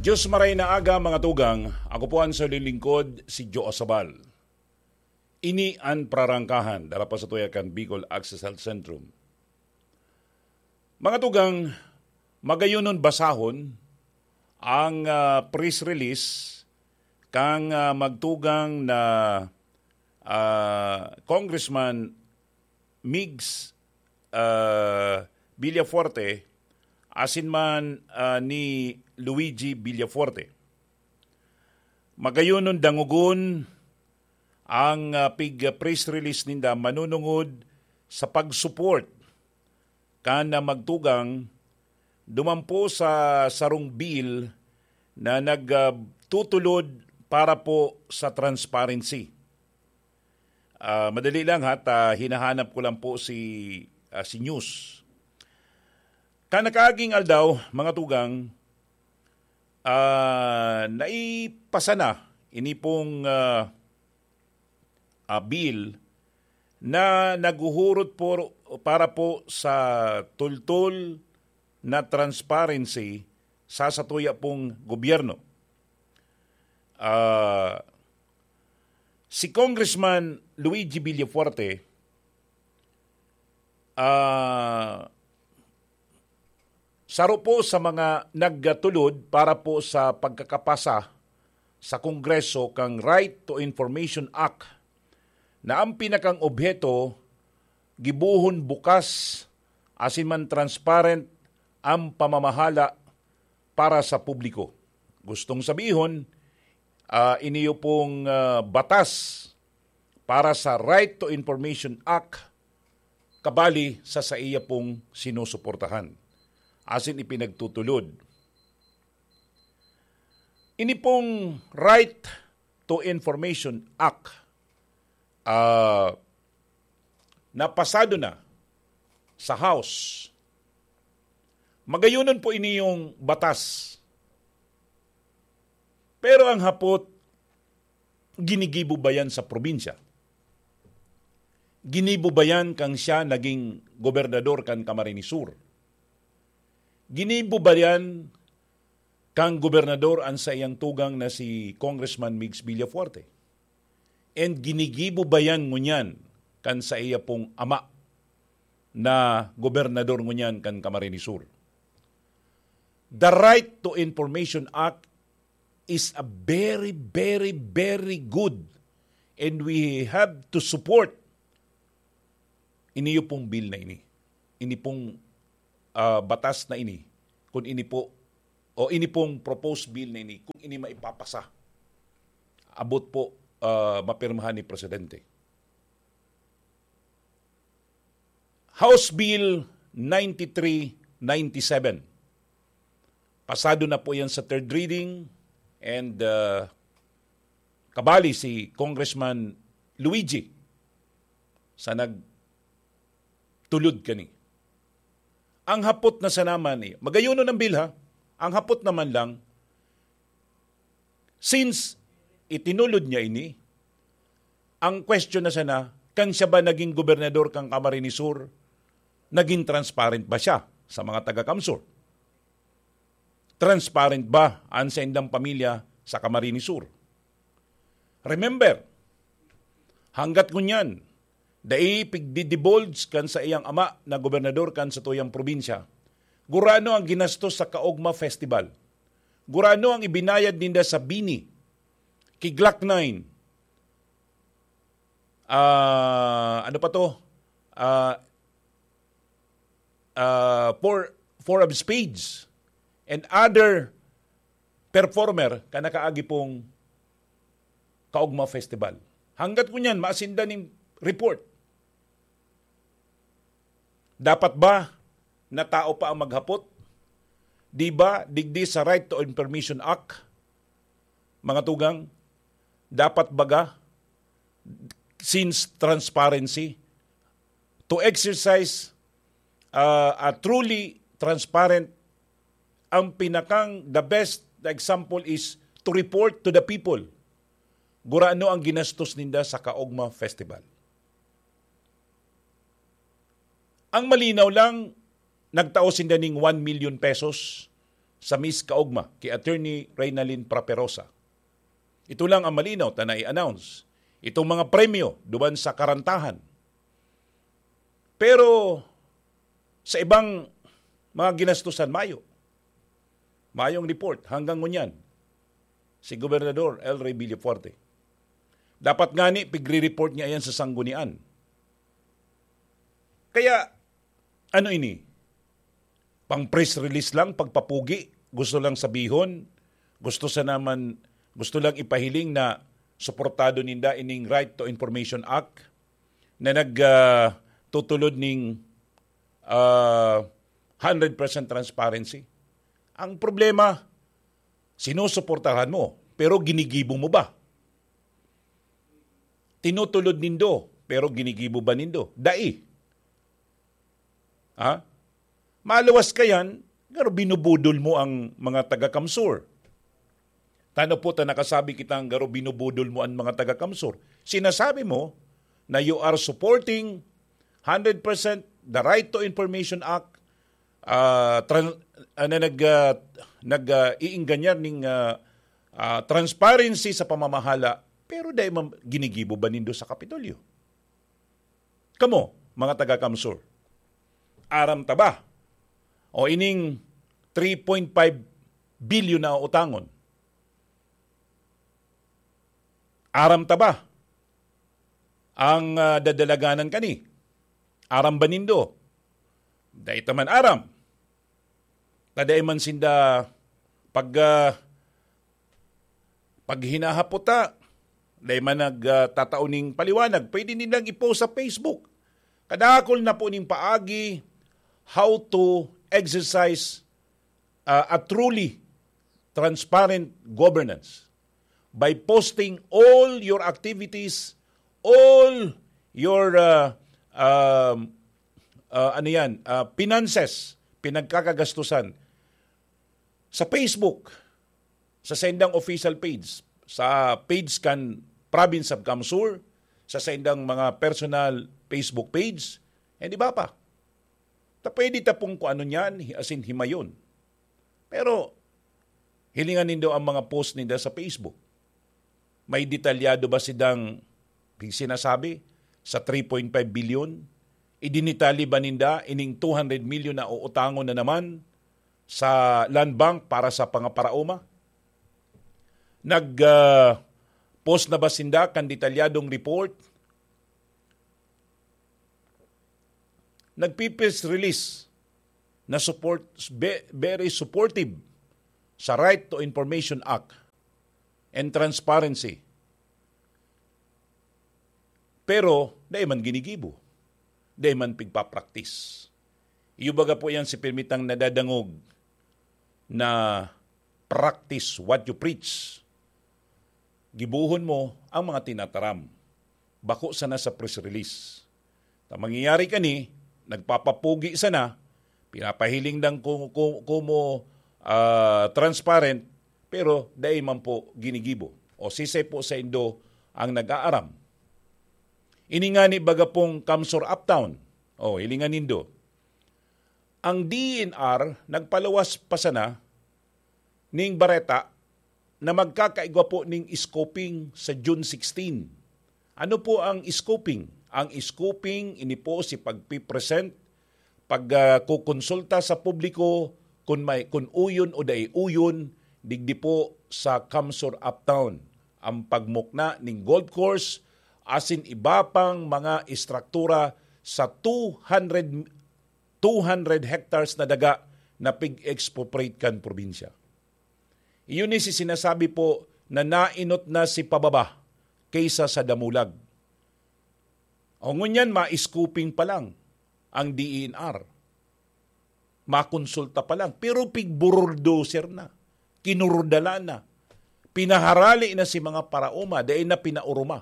Diyos maray na aga mga tugang, ako po ang sa lilingkod si Joe Asabal. Ini ang prarangkahan, dala pa sa tuyakan Bicol Access Health Centrum. Mga tugang, magayunon basahon ang press release kang magtugang na Congressman Migs Villafuerte asin man ni Luigi Villafuerte. Magayunon dangugon ang press release ninda manunungod sa pag-support kana magtugang dumampo sa sarong bill na nagtutulod para po sa transparency. Madali lang hinahanap ko lang po si news. Kanakaaging aldaw, mga tugang, naipasa na ini pong bill na naguhurot po para po sa tultol na transparency sa satuya pong gobyerno. Si Congressman Luigi Villafuerte saro po sa mga naggatulod para po sa pagkakapasa sa Kongreso kang Right to Information Act na ang pinakang objeto gibuhon bukas asin man transparent ang pamamahala para sa publiko. Gustong sabihon, iniyo pong batas para sa Right to Information Act kabali sa iya pong sinusuportahan. Asin ipinagtutulod. Ini pong Right to Information Act napasado na sa House. Magayunon po ini yung batas. Pero ang hapot, ginigibo ba yan sa probinsya? Ginibo ba yan kang siya naging gobernador kan Camarines Sur? Ginibo ba yan kang gobernador ang sa iyang tugang na si Congressman Migs Villafuerte? And ginigibo ba yan ngunyan kan sa iya pong ama na gobernador ngunyan kan Camarines Sur? The Right to Information Act is a very, very, very good and we have to support iniyo pong bill na ini. Ini pong batas na ini, kung ini po, o ini pong proposed bill na ini, kung ini maipapasa, abot po mapirmahan ni Presidente. House Bill 9397. Pasado na po yan sa third reading and kabali si Congressman Luigi sa nagtulod kani. Ang hapot na sa naman, magayuno ng bill ha, ang hapot naman lang, since itinulod niya ini, ang question na sana, kan siya ba naging gobernador kang Camarines Sur, naging transparent ba siya sa mga taga-Kamsur? Transparent ba ang sa indang pamilya sa Camarines Sur? Remember, hanggat kunyan, dai pigdidibulge kan sa iyang ama na gobernador kan sa tuyang probinsya. Gurano ang ginastos sa Kaogma Festival. Gurano ang ibinayad ninda sa Bini, Kiglak 9. Four of Spades and other performer kanakaagi pong Kaogma Festival. Hanggat kunyan maasinda ning report. Dapat ba na tao pa ang maghapot? Di ba digdi sa Right to Information Act, mga tugang, dapat baga, since transparency, to exercise a truly transparent, ang pinakang, the best example is to report to the people. Gurano ang ginastos ninda sa Kaogma Festival. Ang malinaw lang, nagtaos sinda ning 1 million pesos sa Miss Kaugma kay Attorney Reynalyn Praperosa. Ito lang ang malinaw na i-announce. Itong mga premyo duman sa karantahan. Pero sa ibang mga ginastusan, mayong report hanggang ngunyan si Gobernador El Rey Villafuerte. Dapat nga ni pigre-report niya yan sa sanggunian. Kaya ano ini? Pang press release lang, pagpapugi, gusto lang sabihon, gusto lang ipahiling na suportado ninda ining Right to Information Act na nagtutulod ning 100% transparency. Ang problema, sinusuportahan mo, pero ginigibo mo ba? Tinutulod nindo, pero ginigibo ba nindo? Dai. Ha? Maluwas ka yan, pero binubudol mo ang mga taga-Kamsur. Tano po ta nakasabi kitang garo binubudol mo ang mga taga-Kamsur. Sinasabi mo na you are supporting 100% the Right to Information Act nag-iinganyan ning transparency sa pamamahala, pero dahil ginigibo ba nindo sa Kapitolyo? Kamo, mga taga-Kamsur, aram ta ba? O ining 3.5 billion na utangon, aram ta ba ang dadalaganan kani? Aram ba nindo? Dahil taman aram. Taday man sinda pag hinahaputa, dahil man nagtatauning paliwanag, pwede nilang i-post sa Facebook. Kadakol na po ning paagi how to exercise a truly transparent governance by posting all your activities, all your finances, pinagkakagastusan sa Facebook, sa sendang official page, sa page kan Province of Kamsur, sa sendang mga personal Facebook page, di ba pa? Pwede tapong kung ano niyan, asin himayon. Pero, hilingan nindo ang mga post ninda sa Facebook. May detalyado ba sidang sinasabi sa 3.5 billion? Idinitali ba ninda ining 200 million na uutangon na naman sa land bank para sa pangaparauma? Post na ba sinda kan detalyadong report? Nagpipis release na very supportive sa Right to Information Act and transparency. Pero, dahil man ginigibo. Dahil man pigpa-practice. Iubaga po yan si Permitang nadadangog na practice what you preach. Gibuhon mo ang mga tinataram. Bako sana sa press release. Mangyayari kani, nagpapapugi sana, pinapahiling lang kumo transparent, pero dahil man po ginigibo. O sisay po sa Indo ang nag-aaram. Iningani baga pong Kamsur Uptown. O, hilingan nindo. Ang DENR nagpalawas pa sana ning bareta na magkakaigwa po ning scoping sa June 16. Ano po ang scoping? Ang scoping ini po si pagpipresent, pagkukonsulta sa publiko kung uyon o dai uyon, digdi po sa Kamsur Uptown. Ang pagmukna ning golf course, asin iba pang mga istruktura sa 200 hectares na daga na pig-expropriate kan probinsya. Iyon si sinasabi po na nainot na si pababa kaysa sa damulag. O ngunyan, ma-scooping pa lang ang DENR. Makonsulta pa lang. Pero pigbururdoser na. Kinurdala na. Pinaharali na si mga parauma dahil na pinauruma.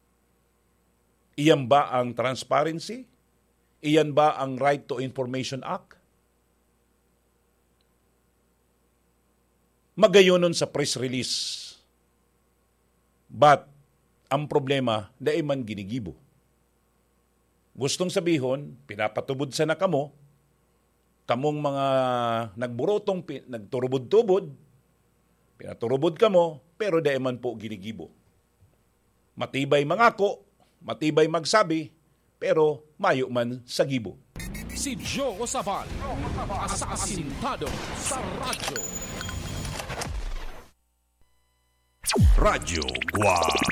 Iyan ba ang transparency? Iyan ba ang Right to Information Act? Magayonon sa press release. But, ang problema, dahil man ginigibo. Gustong sabihon, pinapatubod sa nakamo, kamong mga nagburotong, nagturubod-tubod, pinaturubod kamo, pero di man po ginigibo. Matibay mangako, matibay magsabi, pero mayo man sa gibo. Si Joe Osabal, asasintado sa radyo. Radyo Guam